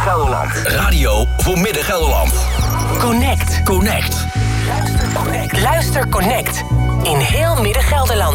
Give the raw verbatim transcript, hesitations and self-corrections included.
Midden-Gelderland. Radio voor Midden-Gelderland. Connect. Connect. Luister Connect. Luister Connect. In heel Midden-Gelderland.